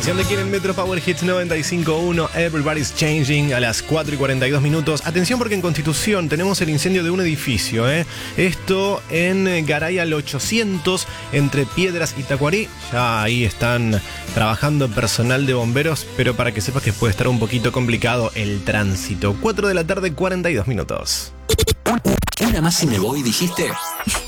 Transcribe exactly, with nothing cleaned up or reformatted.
Información de quién en Metro Power Hits noventa y cinco punto uno, Everybody's Changing, a las cuatro y cuarenta y dos minutos. Atención porque en Constitución tenemos el incendio de un edificio, ¿eh? Esto en Garay al ochocientos, entre Piedras y Tacuarí. Ya ahí están trabajando personal de bomberos, pero para que sepas que puede estar un poquito complicado el tránsito. cuatro de la tarde, cuarenta y dos minutos. Una más y me voy, dijiste.